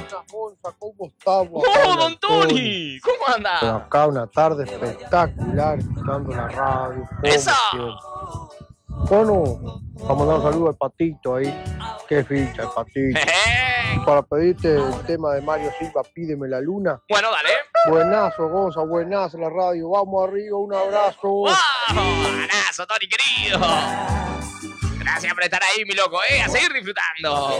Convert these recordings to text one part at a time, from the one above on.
Monza, ¿cómo estamos? ¡Oh, don Tony! ¿Cómo anda? Pero acá una tarde espectacular, escuchando la radio. ¡Esa! Bueno, vamos a mandar un saludo al Patito ahí. Qué ficha el Patito. Para pedirte el tema de Mario Silva, Pídeme la Luna. Bueno, dale. Buenazo, Gonza, buenazo la radio. Vamos arriba, un abrazo. ¡Wow! ¡Abrazo, Tony, querido! Gracias por estar ahí, mi loco, A seguir disfrutando.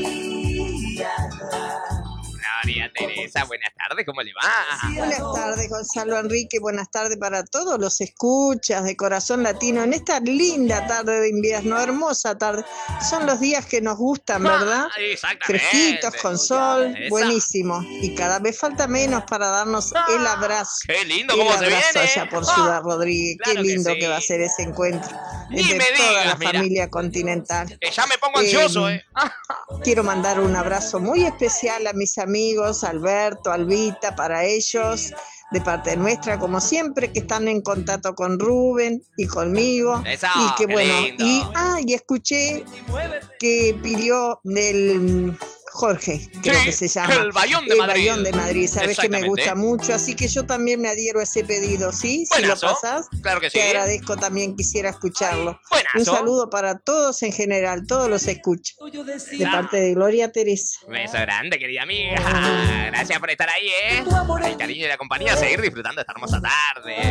Gloria Teresa, buenas tardes, ¿cómo le va? Buenas tardes, Gonzalo Enrique, buenas tardes para todos los escuchas de Corazón Latino en esta linda tarde de invierno, hermosa tarde. Son los días que nos gustan, ¿verdad? Exactamente. Fresquitos, con sol, Esa. buenísimo. Y cada vez falta menos para darnos el abrazo. ¡Qué lindo cómo se El viene! abrazo allá por Ciudad Rodríguez. Claro Qué lindo sí. que va a ser ese encuentro Ni entre me toda digas, la mira. familia continental. Que ya me pongo ansioso, Quiero mandar un abrazo muy especial a mis amigos, Alberto, Albita, para ellos, de parte nuestra, como siempre, que están en contacto con Rubén y conmigo. Eso, Y que qué bueno, lindo. y escuché que pidió del Jorge, creo Sí, que se llama. el Bayón de Madrid. Bayón de Madrid, sabes que me Exactamente. gusta mucho, así que yo también me adhiero a ese pedido, ¿sí? Buenazo. Si lo pasás, Claro que sí. te agradezco también, quisiera escucharlo. Buenazo. Un saludo para todos en general, todos los escucho. De parte de Gloria Teresa. Beso grande, querida amiga. Gracias por estar ahí, El cariño y la compañía, seguir disfrutando esta hermosa tarde.